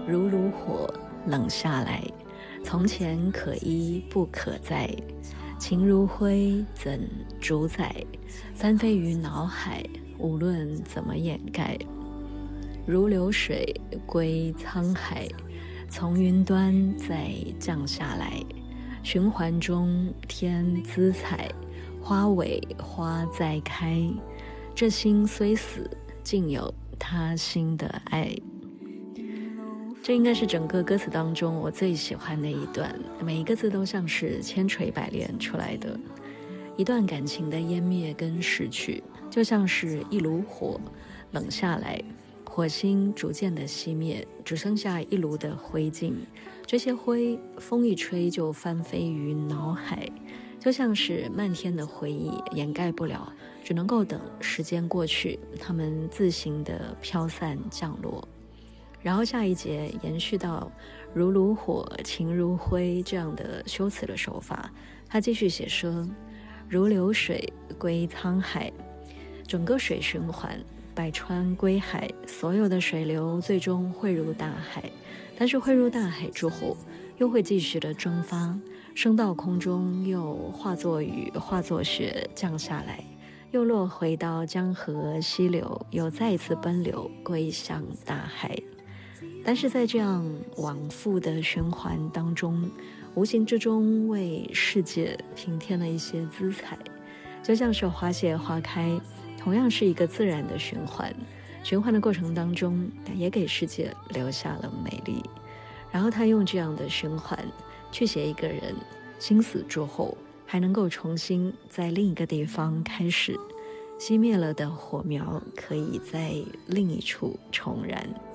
如炉火冷下来，从前可依不可再，情如灰怎主宰？翻飞于脑海，无论怎么掩盖。如流水归沧海，从云端再降下来，循环中添姿彩，花尾花再开。这心虽死，竟有他心的爱。这应该是整个歌词当中我最喜欢的一段，每一个字都像是千锤百炼出来的。一段感情的湮灭跟逝去，就像是一炉火冷下来，火星逐渐的熄灭，只剩下一炉的灰烬。这些灰风一吹就翻飞于脑海，就像是漫天的回忆，掩盖不了，只能够等时间过去，它们自行的飘散降落。然后下一节延续到如炉火情如灰这样的修辞的手法，他继续写说，如流水归沧海，整个水循环，百川归海，所有的水流最终汇入大海，但是汇入大海之后又会继续的蒸发，升到空中，又化作雨化作雪降下来，又落回到江河溪流，又再一次奔流归向大海。但是在这样往复的循环当中，无形之中为世界平添了一些姿彩，就像是花谢花开，同样是一个自然的循环。循环的过程当中，也给世界留下了美丽。然后他用这样的循环去写一个人心死之后，还能够重新在另一个地方开始，熄灭了的火苗可以在另一处重燃。